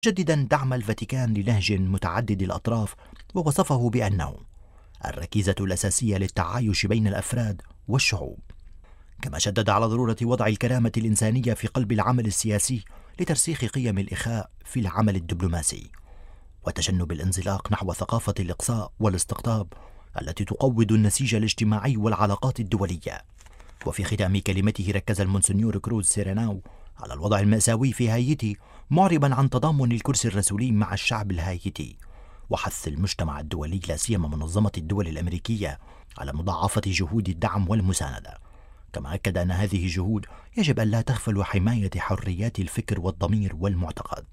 جددا دعم الفاتيكان لنهج متعدد الأطراف، ووصفه بأنه الركيزة الأساسية للتعايش بين الأفراد والشعوب. كما شدد على ضرورة وضع الكرامة الإنسانية في قلب العمل السياسي لترسيخ قيم الإخاء في العمل الدبلوماسي، وتجنب الانزلاق نحو ثقافة الإقصاء والاستقطاب التي تقوض النسيج الاجتماعي والعلاقات الدولية. وفي ختام كلمته ركز المونسنيور كروز سيريناو على الوضع المأساوي في هايتي، معربا عن تضامن الكرسي الرسولي مع الشعب الهايتي، وحث المجتمع الدولي لا سيما منظمة الدول الأمريكية على مضاعفة جهود الدعم والمساندة. كما أكد أن هذه الجهود يجب أن لا تغفل حماية حريات الفكر والضمير والمعتقد،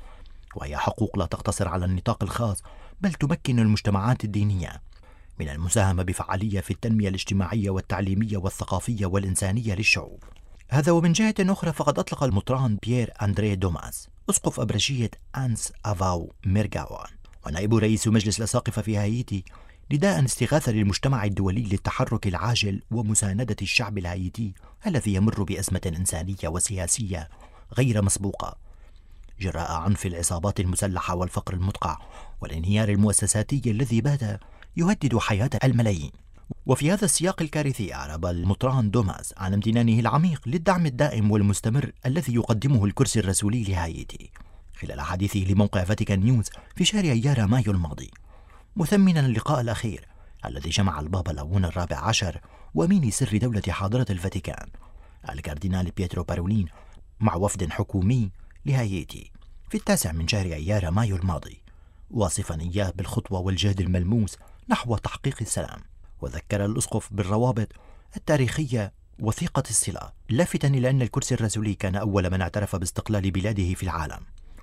وهي حقوق لا تقتصر على النطاق الخاص، بل تمكن المجتمعات الدينية من المساهمة بفعالية في التنمية الاجتماعية والتعليمية والثقافية والإنسانية للشعوب. هذا ومن جهة أخرى، فقد أطلق المطران بيير أندريه دوماس أسقف أبرشية أنس أفاو ميرغاوان ونائب رئيس مجلس الأساقفة في هايتي نداء استغاثة للمجتمع الدولي للتحرك العاجل ومساندة الشعب الهايتي الذي يمر بأزمة إنسانية وسياسية غير مسبوقة جراء عنف العصابات المسلحة والفقر المدقع والانهيار المؤسساتي الذي بات يهدد حياة الملايين. وفي هذا السياق الكارثي أعرب المطران دوماس عن امتنانه العميق للدعم الدائم والمستمر الذي يقدمه الكرسي الرسولي لهايتي خلال حديثه لموقع فاتيكان نيوز في شهر أيار مايو الماضي، مثمنا اللقاء الأخير الذي جمع البابا لاون الرابع عشر وأمين سر دولة حاضرة الفاتيكان الكاردينال بيترو بارولين مع وفد حكومي لهايتي في 9 من شهر أيار مايو الماضي، واصفا إياه بالخطوة والجهد الملموس نحو تحقيق السلام. وذكر الأسقف بالروابط التاريخية وثيقة الصلة، لافتا إلى أن الكرسي الرسولي كان أول من اعترف باستقلال بلاده في العالم،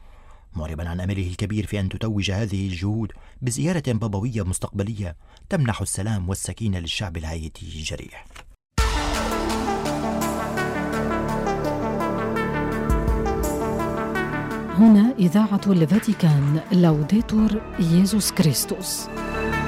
معربا عن أمله الكبير في أن تتوج هذه الجهود بزيارة بابوية مستقبلية تمنح السلام والسكينة للشعب الهايتي الجريح. هنا إذاعة الفاتيكان، لوديتور ييسوس كريستوس.